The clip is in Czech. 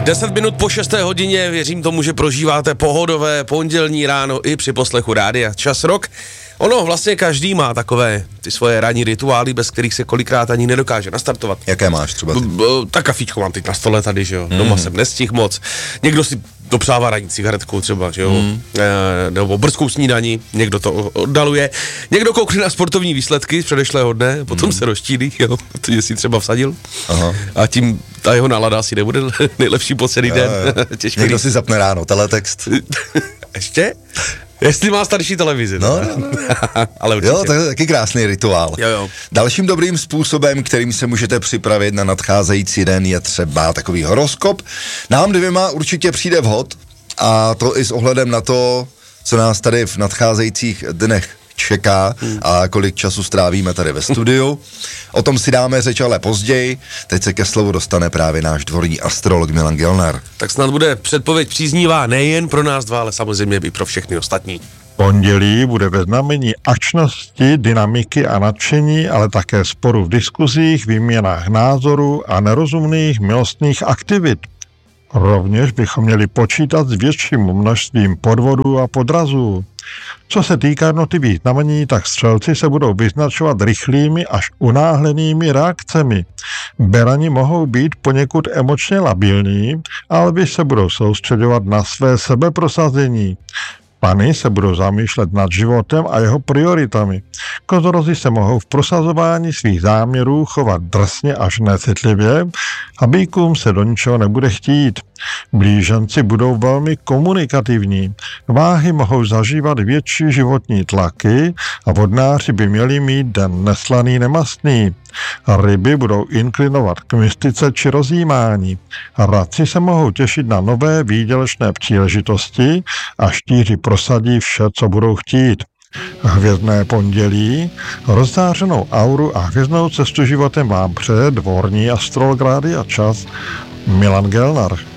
10 minut po 6. hodině, věřím tomu, že prožíváte pohodové pondělní ráno i při poslechu rádia Čas Rock. Ono vlastně každý má takové ty svoje ranní rituály, bez kterých se kolikrát ani nedokáže nastartovat. Jaké máš třeba ty? Tak kafíčko mám teď na stole tady, že jo, doma jsem nestihl moc. Někdo si dopřává ranní cigaretku třeba, že jo, nebo brzkou snídaní, někdo to oddaluje. Někdo koukne na sportovní výsledky z předešlého dne, potom se rozčílí, jo, protože si třeba vsadil. Aha. A tím ta jeho nálada asi nebude nejlepší po celý den. Někdo si zapne ráno teletext. Ještě? Jestli má starší televizi. No. Ale určitě. Jo, to je taky krásný rituál. Jo. Dalším dobrým způsobem, kterým se můžete připravit na nadcházející den, je třeba takový horoskop. Nám dvěma určitě přijde vhod, a to i s ohledem na to, co nás tady v nadcházejících dnech čeká a kolik času strávíme tady ve studiu. O tom si dáme řeč ale později. Teď se ke slovu dostane právě náš dvorní astrolog Milan Gelnar. Tak snad bude předpověď příznivá nejen pro nás dva, ale samozřejmě i pro všechny ostatní. Pondělí bude ve znamení akčnosti, dynamiky a nadšení, ale také sporu v diskuzích, výměnách názorů a nerozumných milostných aktivit. Rovněž bychom měli počítat s větším množstvím podvodů a podrazů. Co se týká jednotlivých znamení, tak střelci se budou vyznačovat rychlými až unáhlenými reakcemi. Berani mohou být poněkud emočně labilní, ale vy se budou soustředovat na své sebeprosazení. Pany se budou zamýšlet nad životem a jeho prioritami. Kozorozi se mohou v prosazování svých záměrů chovat drsně až necitlivě a býkům se do ničeho nebude chtít. Blíženci budou velmi komunikativní. Váhy mohou zažívat větší životní tlaky a vodnáři by měli mít den neslaný nemastný. Ryby budou inklinovat k mystice či rozjímání. Radci se mohou těšit na nové výdělečné příležitosti a štíři prosadí vše, co budou chtít. Hvězdné pondělí, rozzářenou auru a hvězdnou cestu životem vám přeje dvorní astrolog Rádia Čas Milan Gelnar.